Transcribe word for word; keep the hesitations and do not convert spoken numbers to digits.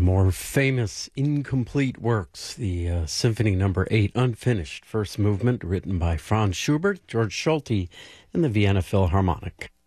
more famous incomplete works, the uh, Symphony Number Eight, unfinished first movement, written by Franz Schubert, George Solti, and the Vienna Philharmonic.